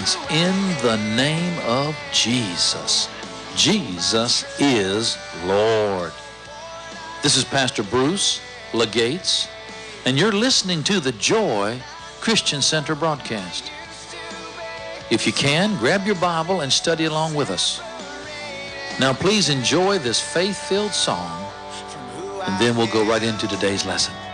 blessings in the name of Jesus. Jesus is Lord. This is Pastor Bruce Legates, and you're listening to the Joy Christian Center broadcast. If you can, grab your Bible and study along with us. Now please enjoy this faith-filled song, and then we'll go right into today's lesson.